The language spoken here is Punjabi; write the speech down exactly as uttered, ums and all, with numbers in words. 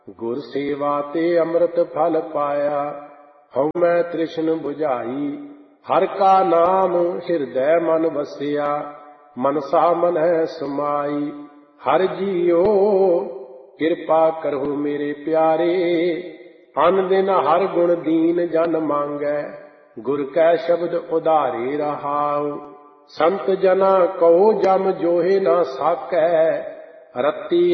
ਗੁਰ ਸੇਵਾ ਤੇ ਅੰਮ੍ਰਿਤ ਫਲ ਪਾਇਆ। ਹਉ ਮੈਂ ਤ੍ਰਿਸ਼ਨ ਬੁਝਾਈ, ਹਰ ਕਾ ਨਾਮ ਹਿਰਦੈ ਮਨ ਵਸਿਆ। ਮਨਸਾ ਮਨੈ ਸਮਾਈ, ਹਰ ਜੀਓ ਕਿਰਪਾ ਕਰੋ ਮੇਰੇ ਪਿਆਰੇ। ਅਨ ਦਿਨ ਹਰ ਗੁਣ ਦੀਨ ਜਨ ਮੰਗੈ, ਗੁਰ ਕੈ ਸ਼ਬਦ ਉਧਾਰੇ ਰਹਾਉ। ਸੰਤ ਜਨਾ ਕਉ ਜਮ ਜੋਹਿ ਨਾ ਸਾਕੈ, ਰਤੀ